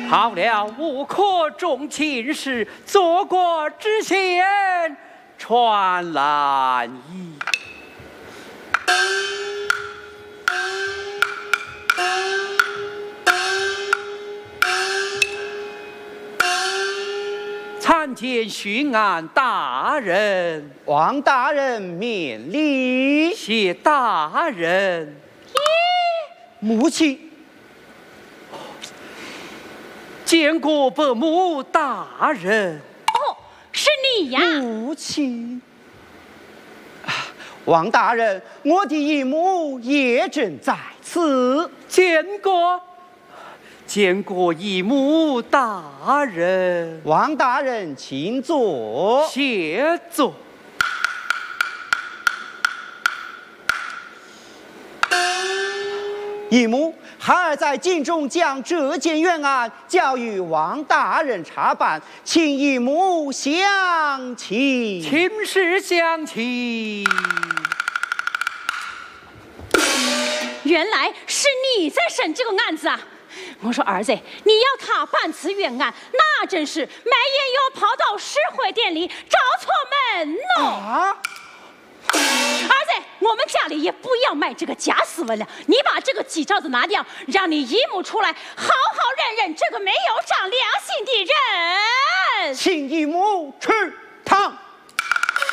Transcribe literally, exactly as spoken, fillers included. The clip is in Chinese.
好了，无可重情事，做国之先传来矣。参见巡按大人。 王大人免礼。 谢大人。 母亲， 见过伯母大人。 哦，是你呀。 母亲，王大人，我的姨母也正在此。 见过。见过姨母大人。 王大人，请坐。 谢坐。 姨母，孩儿在京中将这件冤案交与王大人查办，请姨母详情。 请示详情。 原来是你在审这个案子啊！我说儿子，你要他办此冤案，那真是卖烟油跑到石灰店里找错门喽！ 啊！ 儿子，我们家里也不要卖这个假斯文了，你把这个鸡爪子拿掉，让你姨母出来好好认认这个没有长良心的人。 请姨母吃汤。